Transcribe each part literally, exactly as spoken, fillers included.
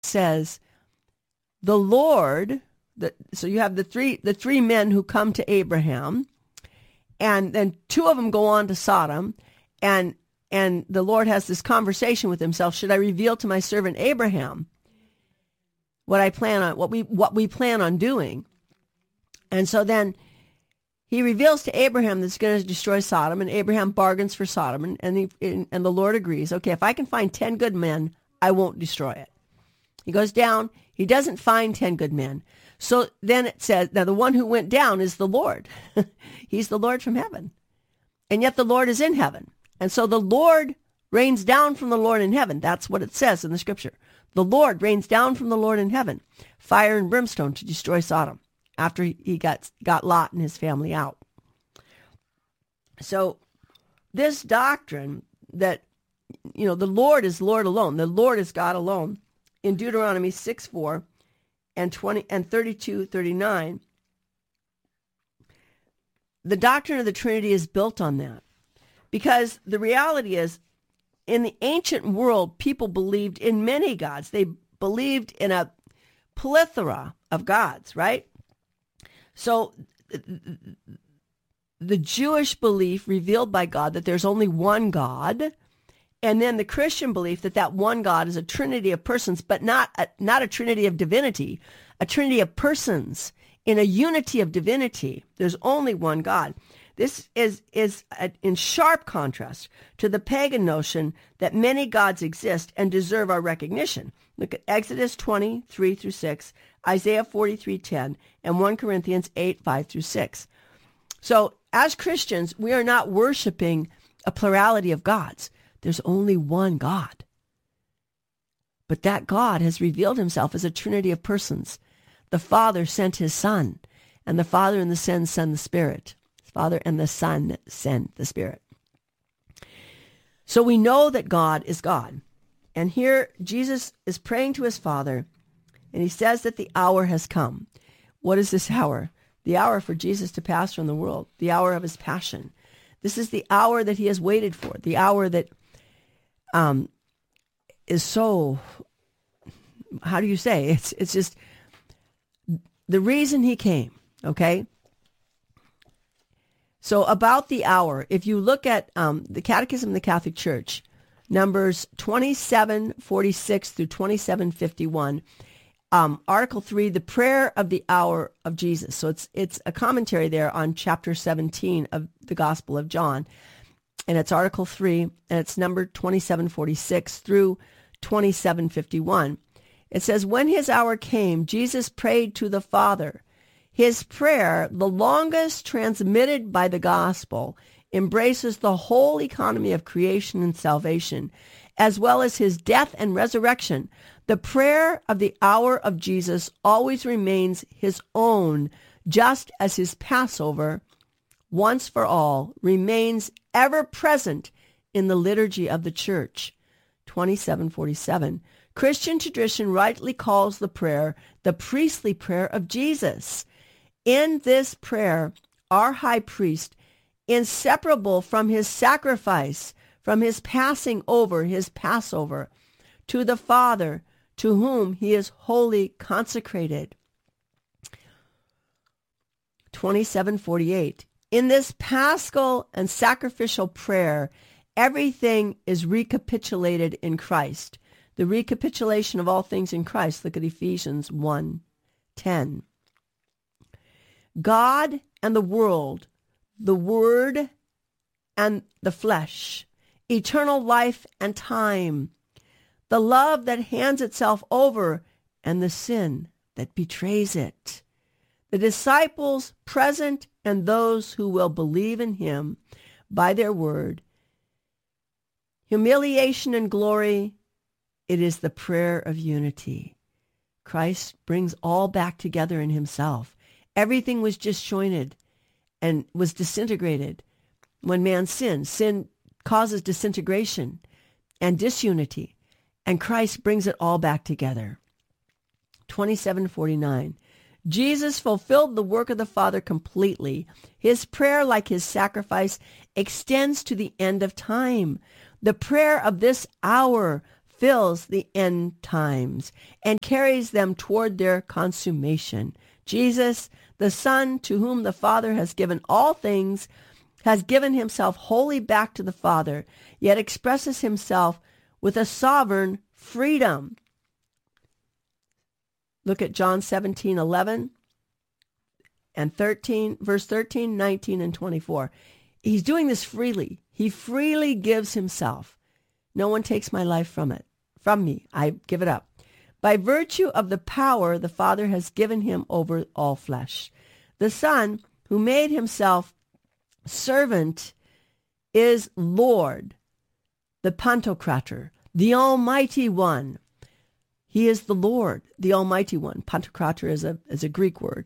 says, the Lord, the, so you have the three the three men who come to Abraham, and then two of them go on to Sodom, and and the Lord has this conversation with himself. Should I reveal to my servant Abraham what I plan on, what we what we plan on doing? And so then he reveals to Abraham that's going to destroy Sodom, and Abraham bargains for Sodom, and and, he, and the Lord agrees. Okay, if I can find ten good men, I won't destroy it. He goes down. He doesn't find ten good men. So then it says, now the one who went down is the Lord. He's the Lord from heaven. And yet the Lord is in heaven. And so the Lord rains down from the Lord in heaven. That's what it says in the scripture. The Lord rains down from the Lord in heaven, fire and brimstone to destroy Sodom after he got, got Lot and his family out. So this doctrine that, you know, the Lord is Lord alone, the Lord is God alone, in Deuteronomy six four and twenty and thirty-two thirty-nine, the doctrine of the Trinity is built on that. Because the reality is, in the ancient world, people believed in many gods. They believed in a plethora of gods, right? So the Jewish belief revealed by God that there's only one God, and then the Christian belief that that one God is a trinity of persons, but not a, not a trinity of divinity, a trinity of persons in a unity of divinity. There's only one God. This is, is a, in sharp contrast to the pagan notion that many gods exist and deserve our recognition. Look at Exodus twenty, three through six, Isaiah forty-three, ten, and First Corinthians eight, five through six. So as Christians, we are not worshiping a plurality of gods. There's only one God. But that God has revealed himself as a trinity of persons. The Father sent his Son, and the Father and the Son send the Spirit. The Father and the Son send the Spirit. So we know that God is God. And here Jesus is praying to his Father, and he says that the hour has come. What is this hour? The hour for Jesus to pass from the world, the hour of his passion. This is the hour that he has waited for, the hour that um, is so, how do you say? It's it's just the reason he came, okay? So about the hour, if you look at um, the Catechism of the Catholic Church, numbers twenty-seven forty-six through twenty-seven fifty-one, um, Article three, the prayer of the hour of Jesus. So it's it's a commentary there on chapter seventeen of the Gospel of John. And it's Article three, and it's number twenty-seven forty-six through twenty-seven fifty-one. It says, when his hour came, Jesus prayed to the Father. His prayer, the longest transmitted by the gospel, embraces the whole economy of creation and salvation, as well as his death and resurrection. The prayer of the hour of Jesus always remains his own, just as his Passover, once for all, remains ever present in the liturgy of the church. twenty-seven forty-seven. Christian tradition rightly calls the prayer the priestly prayer of Jesus. In this prayer, our high priest, inseparable from his sacrifice, from his passing over his Passover, to the Father, to whom he is wholly consecrated. twenty-seven forty-eight. In this paschal and sacrificial prayer, everything is recapitulated in Christ. The recapitulation of all things in Christ. Look at Ephesians one ten. God and the world, the Word and the flesh, eternal life and time, the love that hands itself over and the sin that betrays it. The disciples present and those who will believe in him by their word. Humiliation and glory, it is the prayer of unity. Christ brings all back together in himself. Everything was disjointed and was disintegrated when man sinned. Sin causes disintegration and disunity, and Christ brings it all back together. twenty-seven forty-nine. Jesus fulfilled the work of the Father completely. His prayer, like his sacrifice, extends to the end of time. The prayer of this hour fulfills the end times and carries them toward their consummation. Jesus, the Son, to whom the Father has given all things, has given himself wholly back to the Father, yet expresses himself with a sovereign freedom. Look at John seventeen eleven and thirteen, verse thirteen, nineteen, and twenty-four. He's doing this freely. He freely gives himself. No one takes my life from it, from me. I give it up. By virtue of the power the Father has given him over all flesh. The Son, who made himself servant, is Lord, the Pantocrator, the Almighty One. He is the Lord, the Almighty One. Pantocrator is a is a Greek word.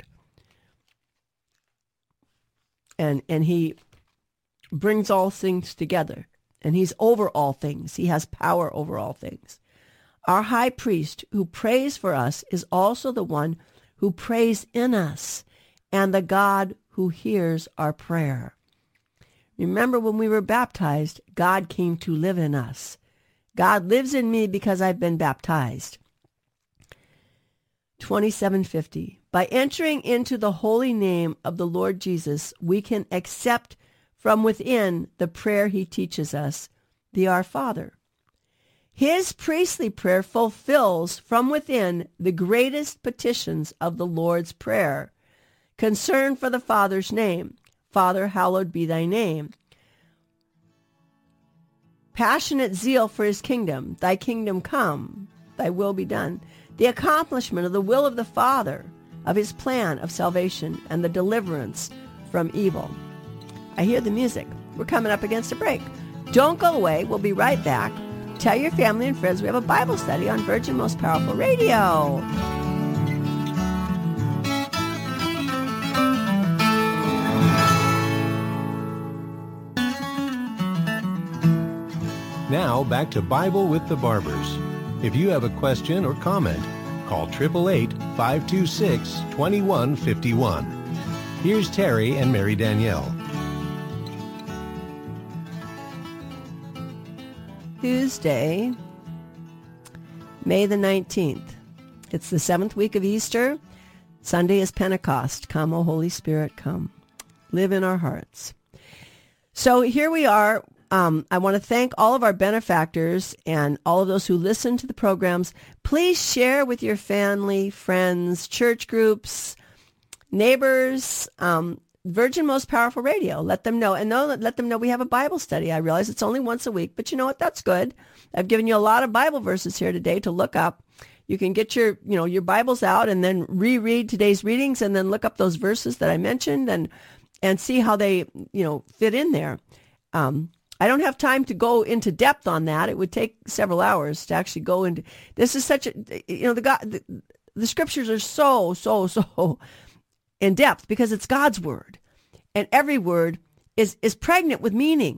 And and he brings all things together. And he's over all things. He has power over all things. Our high priest who prays for us is also the one who prays in us, and the God who hears our prayer. Remember, when we were baptized, God came to live in us. God lives in me because I've been baptized. twenty-seven fifty. By entering into the holy name of the Lord Jesus, we can accept from within the prayer he teaches us, the Our Father. His priestly prayer fulfills from within the greatest petitions of the Lord's Prayer. Concern for the Father's name. Father, hallowed be thy name. Passionate zeal for his kingdom. Thy kingdom come, thy will be done. The accomplishment of the will of the Father, of his plan of salvation and the deliverance from evil. I hear the music. We're coming up against a break. Don't go away. We'll be right back. Tell your family and friends we have a Bible study on Virgin Most Powerful Radio. Now back to Bible with the Barbers. If you have a question or comment, call eight eight eight, five two six, two one five one. Here's Terry and Mary Danielle. Tuesday, May the nineteenth. It's the seventh week of Easter. Sunday is Pentecost. Come, O Holy Spirit, come. Live in our hearts. So here we are. Um, I want to thank all of our benefactors and all of those who listen to the programs. Please share with your family, friends, church groups, neighbors, um, Virgin Most Powerful Radio. Let them know. And know, let them know we have a Bible study. I realize it's only once a week, but you know what? That's good. I've given you a lot of Bible verses here today to look up. You can get your, you know, your Bibles out and then reread today's readings and then look up those verses that I mentioned and and see how they, you know, fit in there. Um, I don't have time to go into depth on that. It would take several hours to actually go into. This is such a, you know, the God, the, the scriptures are so, so, so in depth because it's God's word, and every word is is pregnant with meaning.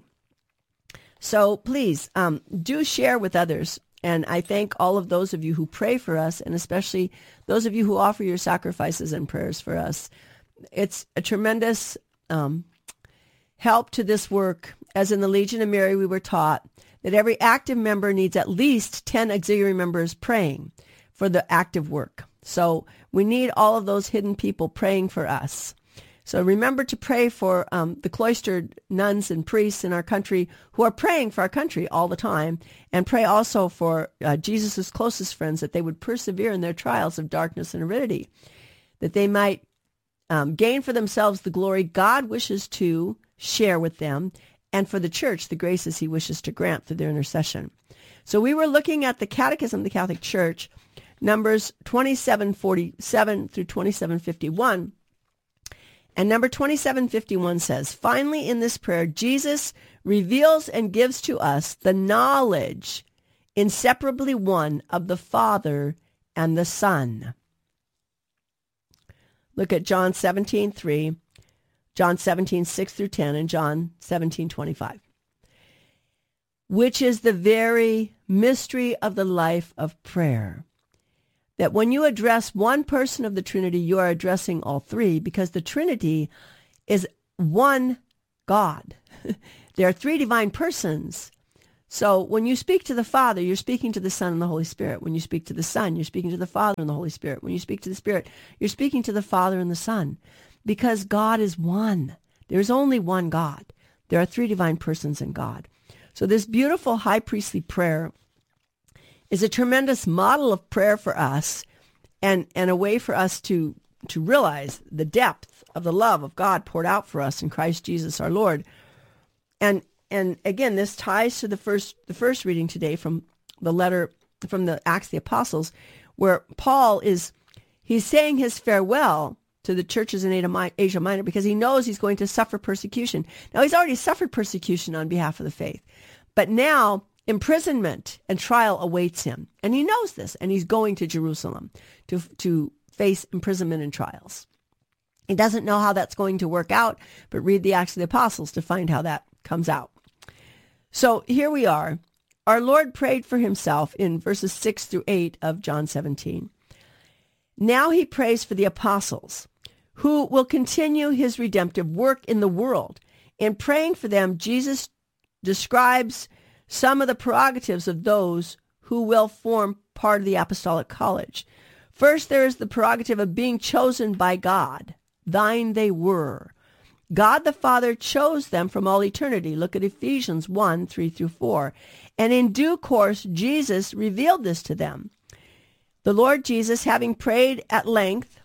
So please um, do share with others. And I thank all of those of you who pray for us, and especially those of you who offer your sacrifices and prayers for us. It's a tremendous um, help to this work. As in the Legion of Mary, we were taught that every active member needs at least ten auxiliary members praying for the active work. So we need all of those hidden people praying for us. So remember to pray for um, the cloistered nuns and priests in our country who are praying for our country all the time, and pray also for uh, Jesus' closest friends that they would persevere in their trials of darkness and aridity, that they might um, gain for themselves the glory God wishes to share with them, and for the church the graces he wishes to grant through their intercession. So we were looking at the Catechism of the Catholic Church, numbers twenty-seven forty-seven through twenty-seven fifty-one. And number twenty-seven fifty-one says, finally in this prayer, Jesus reveals and gives to us the knowledge, inseparably one, of the Father and the Son. Look at John seventeen three, John seventeen six through ten, and John seventeen twenty-five. Which is the very mystery of the life of prayer. That when you address one person of the Trinity, you are addressing all three, because the Trinity is one God. There are three divine persons. So when you speak to the Father, you're speaking to the Son and the Holy Spirit. When you speak to the Son, you're speaking to the Father and the Holy Spirit. When you speak to the Spirit, you're speaking to the Father and the Son, because God is one. There's only one God. There are three divine persons in God. So this beautiful high priestly prayer is a tremendous model of prayer for us, and, and a way for us to, to realize the depth of the love of God poured out for us in Christ Jesus our Lord. And And again, this ties to the first the first reading today from the letter from the Acts of the Apostles, where Paul is he's saying his farewell to the churches in Asia Minor because he knows he's going to suffer persecution. Now, he's already suffered persecution on behalf of the faith, but now imprisonment and trial awaits him, and he knows this, and he's going to Jerusalem to to face imprisonment and trials. He doesn't know how that's going to work out, but read the Acts of the Apostles to find how that comes out. So here we are. Our Lord prayed for himself in verses six through eight of John seventeen. Now he prays for the apostles, who will continue his redemptive work in the world. In praying for them, Jesus describes some of the prerogatives of those who will form part of the apostolic college. First, there is the prerogative of being chosen by God. Thine they were. God the Father chose them from all eternity. Look at Ephesians one, three through four. And in due course, Jesus revealed this to them. The Lord Jesus, having prayed at length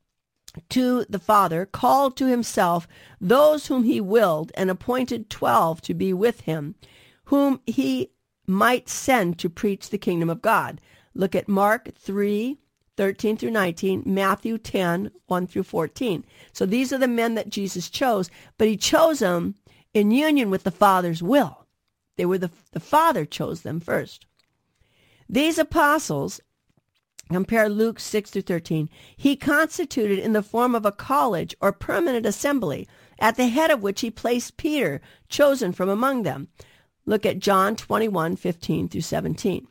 to the Father, called to himself those whom he willed and appointed twelve to be with him, whom he might send to preach the kingdom of God. Look at Mark three, thirteen through nineteen, Matthew ten, one through fourteen. So these are the men that Jesus chose, but he chose them in union with the Father's will. They were the, the Father chose them first. These apostles, compare Luke six through thirteen, he constituted in the form of a college or permanent assembly, at the head of which he placed Peter, chosen from among them. Look at John twenty-one, fifteen through seventeen.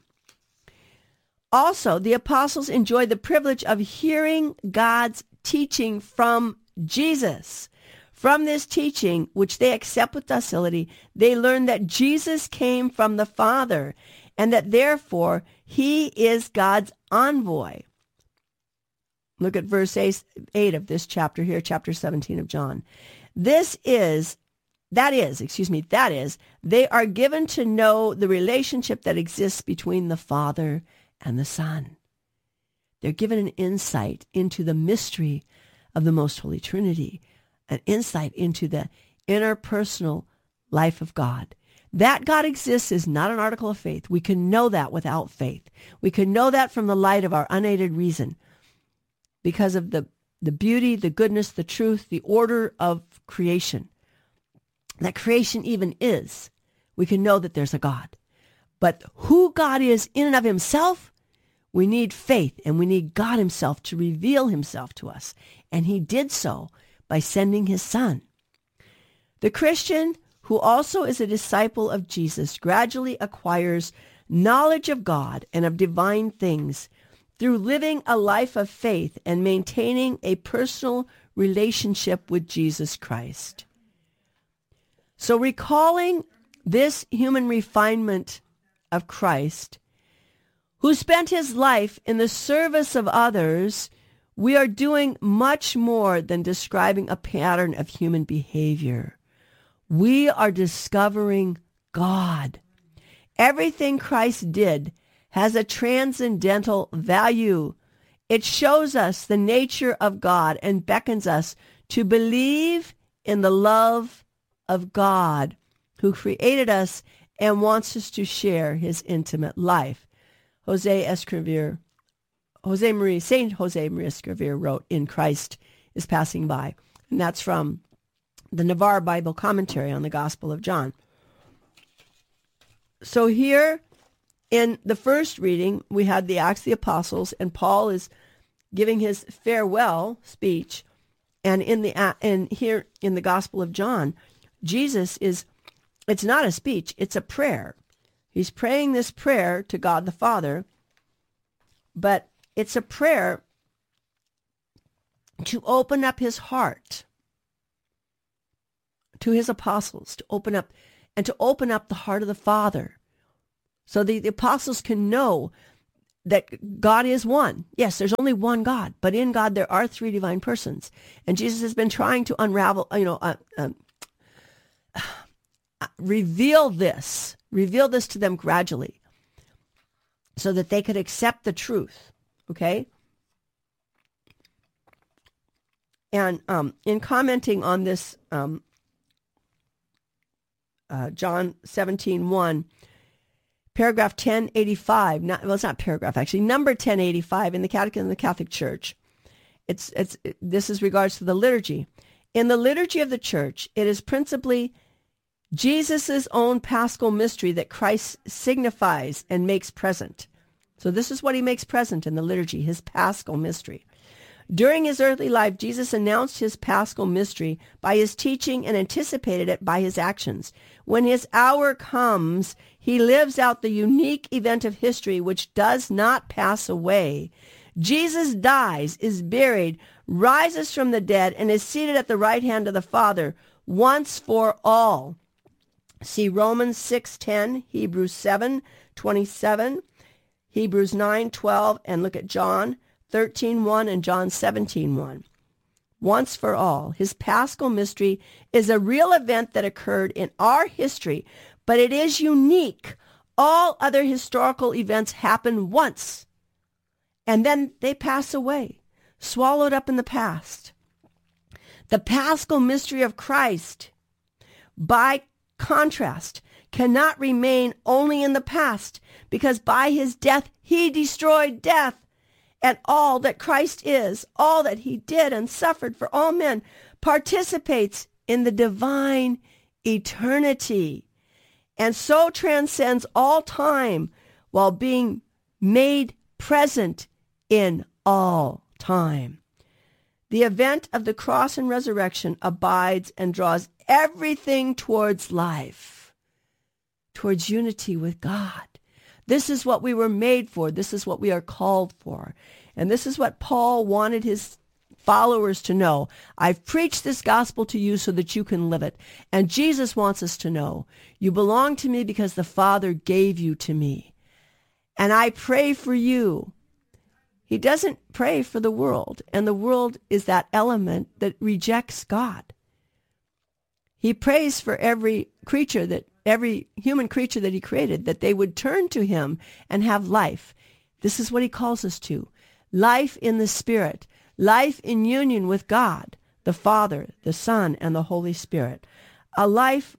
Also, the apostles enjoyed the privilege of hearing God's teaching from Jesus. From this teaching, which they accept with docility, they learn that Jesus came from the Father, and that therefore he is God's envoy. Look at verse eight of this chapter here, chapter seventeen of John. This is, that is, excuse me, that is, they are given to know the relationship that exists between the Father and the Son. They're given an insight into the mystery of the Most Holy Trinity, an insight into the interpersonal life of God. That God exists is not an article of faith. We can know that without faith. We can know that from the light of our unaided reason, because of the, the beauty, the goodness, the truth, the order of creation. That creation even is. We can know that there's a God. But who God is in and of himself, we need faith, and we need God himself to reveal himself to us. And he did so by sending his Son. The Christian, who also is a disciple of Jesus, gradually acquires knowledge of God and of divine things through living a life of faith and maintaining a personal relationship with Jesus Christ. So recalling this human refinement of Christ, who spent his life in the service of others, we are doing much more than describing a pattern of human behavior. We are discovering God. Everything Christ did has a transcendental value. It shows us the nature of God and beckons us to believe in the love of God, who created us and wants us to share his intimate life. Jose Escrivir, Jose Marie, Saint Jose Marie Escrivir wrote, "In Christ is passing by." And that's from the Navarre Bible Commentary on the Gospel of John. So here in the first reading, we had the Acts of the Apostles, and Paul is giving his farewell speech. And in the and here in the Gospel of John, Jesus is, it's not a speech, it's a prayer. He's praying this prayer to God the Father, but it's a prayer to open up his heart to his apostles, to open up and to open up the heart of the Father, So the, the apostles can know that God is one. Yes, there's only one God, but in God there are three divine persons. And Jesus has been trying to unravel, you know, uh, um, reveal this, reveal this to them gradually so that they could accept the truth, okay? And um, in commenting on this, um, uh, John seventeen one, paragraph ten eighty-five, not, well, it's not paragraph, actually, number ten eighty-five in the Catechism of the Catholic Church. It's, it's, it, this is regards to the liturgy. In the liturgy of the Church, it is principally Jesus' own paschal mystery that Christ signifies and makes present. So this is what he makes present in the liturgy, his paschal mystery. During his earthly life, Jesus announced his paschal mystery by his teaching and anticipated it by his actions. When his hour comes, he lives out the unique event of history which does not pass away. Jesus dies, is buried, rises from the dead, and is seated at the right hand of the Father once for all. See Romans six ten, Hebrews seven twenty-seven, Hebrews nine twelve, and look at John thirteen one and John seventeen one. Once for all. His paschal mystery is a real event that occurred in our history, but it is unique. All other historical events happen once, and then they pass away, swallowed up in the past. The paschal mystery of Christ, by contrast, cannot remain only in the past, because by his death he destroyed death. And all that Christ is, all that he did and suffered for all men, participates in the divine eternity, and so transcends all time while being made present in all time. The event of the cross and resurrection abides and draws everything towards life, towards unity with God. This is what we were made for. This is what we are called for. And this is what Paul wanted his followers to know. I've preached this gospel to you so that you can live it. And Jesus wants us to know, you belong to me because the Father gave you to me. And I pray for you. He doesn't pray for the world. And the world is that element that rejects God. He prays for every creature that every human creature that he created, that they would turn to him and have life. This is what he calls us to. Life in the Spirit. Life in union with God, the Father, the Son, and the Holy Spirit. A life,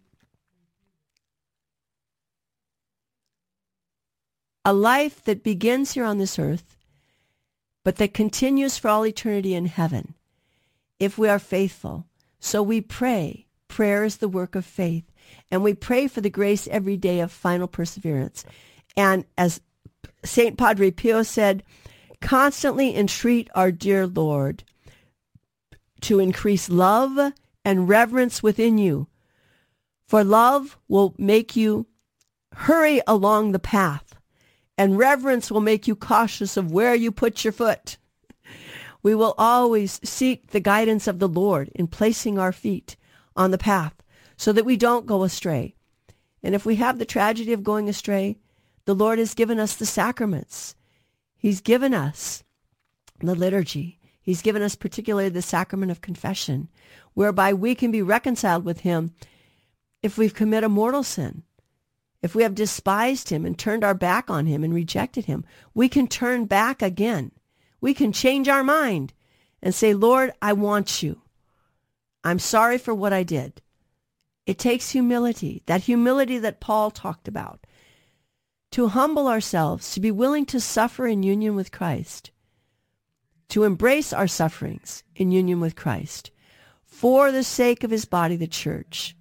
a life that begins here on this earth, but that continues for all eternity in heaven, if we are faithful. So we pray. Prayer is the work of faith. And we pray for the grace every day of final perseverance. And as Saint Padre Pio said, constantly entreat our dear Lord to increase love and reverence within you. For love will make you hurry along the path, and reverence will make you cautious of where you put your foot. We will always seek the guidance of the Lord in placing our feet on the path, so that we don't go astray. And if we have the tragedy of going astray, the Lord has given us the sacraments. He's given us the liturgy. He's given us particularly the sacrament of confession, whereby we can be reconciled with him if we've committed a mortal sin. If we have despised him and turned our back on him and rejected him, we can turn back again. We can change our mind and say, Lord, I want you. I'm sorry for what I did. It takes humility, that humility that Paul talked about, to humble ourselves, to be willing to suffer in union with Christ, to embrace our sufferings in union with Christ, for the sake of his body, the church.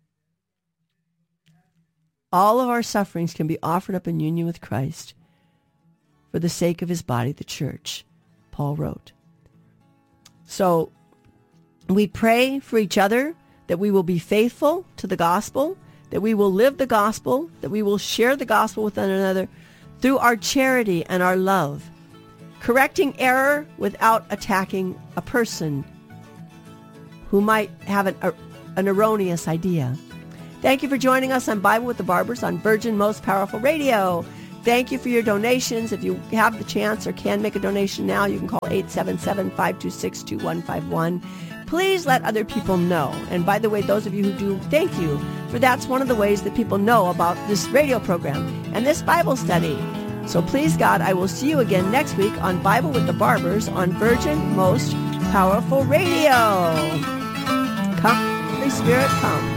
All of our sufferings can be offered up in union with Christ for the sake of his body, the church, Paul wrote. So we pray for each other, that we will be faithful to the gospel, that we will live the gospel, that we will share the gospel with one another through our charity and our love, correcting error without attacking a person who might have an, an erroneous idea. Thank you for joining us on Bible with the Barbers on Virgin Most Powerful Radio. Thank you for your donations. If you have the chance or can make a donation now, you can call eight seven seven, five two six, two one five one. Please let other people know. And by the way, those of you who do, thank you, for that's one of the ways that people know about this radio program and this Bible study. So please, God, I will see you again next week on Bible with the Barbers on Virgin Most Powerful Radio. Come, Holy Spirit, come.